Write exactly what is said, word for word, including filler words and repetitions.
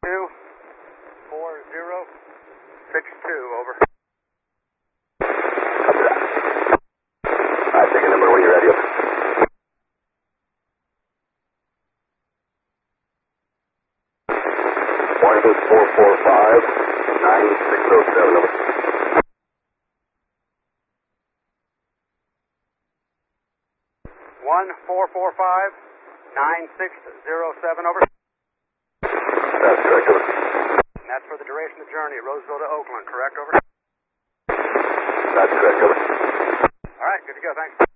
two four zero six two, over. Copy that. Alright, take a number when you're ready, over. One four four five nine six zero seven, over. One four four five nine six zero seven, over. That's correct, over. And that's for the duration of the journey, Roseville to Oakland, correct, over? That's correct, over. All right, good to go, thanks.